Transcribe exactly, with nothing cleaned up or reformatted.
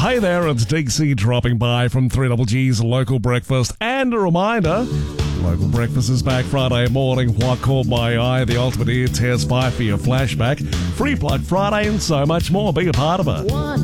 Hey there, it's D C dropping by from three Double G's Local Breakfast. And a reminder, Local Breakfast is back Friday morning. What caught my eye? The ultimate ear test five for your flashback. Free plug Friday and so much more. Be a part of it.